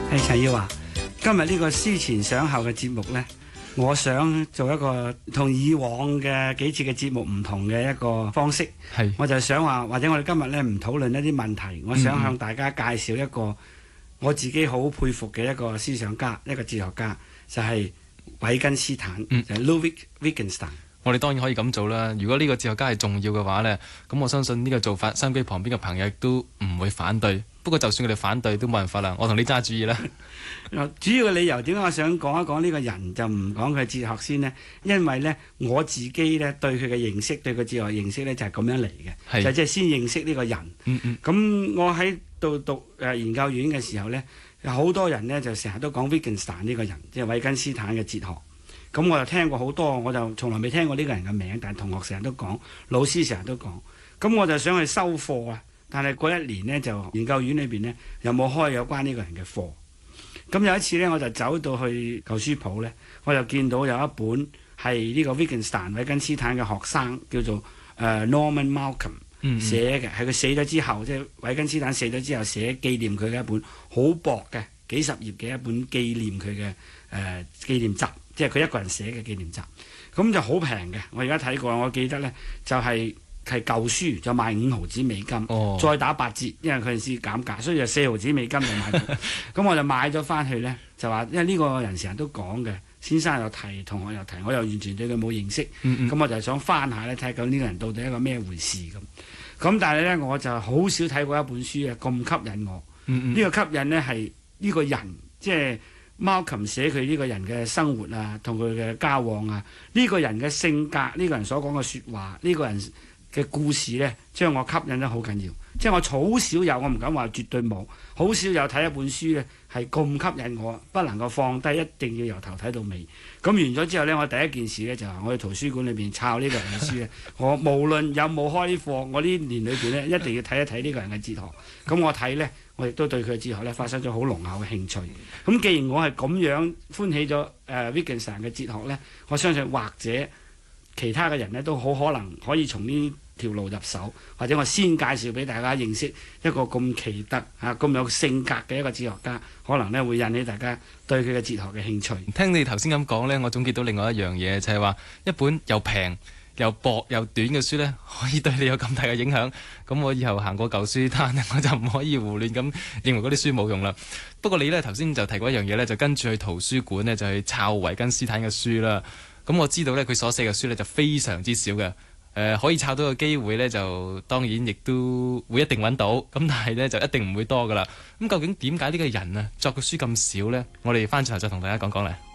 陳耀華，今日呢個思前想後嘅節目呢，我想做一個同以往嘅幾次嘅節目唔同嘅一個方式。我就想話，或者我哋今日呢唔討論一啲問題，我想向大家介紹一個我自己好佩服嘅一個思想家，一個哲學家，就係韋根斯坦，就係 Ludwig Wittgenstein。 我哋當然可以咁做啦。如果呢個哲學家係重要嘅話呢，咁我相信呢個做法，收音機旁邊嘅朋友都唔會反對。不過就算佢哋反對都冇辦法啦，我同你揸主意啦。 主要嘅理由點解我想講一講呢個人，就唔講佢哲學先呢？因為呢，我自己呢對佢嘅認識，對佢哲學認識呢，就係咁樣嚟嘅，就即係先認識呢個人。咁我喺度讀研究院嘅時候呢，有好多人呢就成日都講 Wittgenstein 呢個人，即係韋根斯坦嘅哲學。咁我就聽過好多，我就從來未聽過呢個人嘅名，但係同學成日都講，老師成日都講。咁我就想去收課啊，但係嗰一年呢，就研究院裏邊呢，又冇開有關呢個人嘅課。咁有一次呢，我就走到去舊書鋪呢，我就見到有一本係呢個 Wittgenstein 韋根斯坦嘅學生叫做Norman Malcolm 寫嘅，係佢死咗之後，即係韋根斯坦死咗之後寫紀念佢嘅一本好薄嘅幾十頁嘅一本紀念佢嘅紀念集。即係佢一個人寫嘅紀念集，咁就好平嘅。我而家睇過，我記得呢就係舊書就賣5毫子美金，再打8折，因為佢陣時減價，所以就4毫子美金就買到。咁我就買咗翻去呢，就話因為呢個人成日都講嘅，先生又提，同學又提，我又完全對佢冇認識，咁我就想翻下呢，睇下呢個人到底係一個咩回事咁。咁但係呢，我就好少睇過一本書啊咁吸引我。呢個吸引呢係呢個人，即係Malcolm寫佢呢個人嘅生活啊，同佢嘅交往啊，呢個人嘅性格，呢個人所講嘅説話，呢個人嘅故事呢，將我吸引得好緊要。即係我好少有，我唔敢話絕對冇，好少有睇一本書呢係咁吸引我，不能夠放低，一定要由頭睇到尾。咁完咗之後呢，我第一件事呢就係我去圖書館裏邊抄呢個人嘅書呢我無論有冇開課，我呢年裏邊呢一定要睇一睇呢個人嘅哲學。咁我睇呢，我亦都對佢嘅哲學呢發生咗好濃厚嘅興趣。咁既然我係咁樣歡喜咗Wittgenstein 嘅哲學呢，我相信或者其他嘅人呢都好可能可以從呢條路入手，或者我先介紹俾大家認識一個咁奇特咁有性格嘅一個哲學家，可能呢會引起大家對佢嘅哲學嘅興趣。 聽你頭先咁講呢，我總結到另外一樣嘢，就係話一本又平又薄又短嘅書呢，可以對你有咁大嘅影響。咁我以後行過舊書攤呢，我就唔可以胡亂咁認為嗰啲書冇用啦。不過你呢頭先就提過一樣嘢呢，就跟住去圖書館呢，就去抄韋根斯坦嘅書啦。咁我知道呢，佢所寫嘅書呢就非常之少嘅。可以抄到嘅機會呢，就當然亦都會一定揾到，咁但係呢，就一定唔會多噶啦。咁究竟點解呢個人啊作嘅書咁少呢？我哋翻轉頭再同大家講講咧。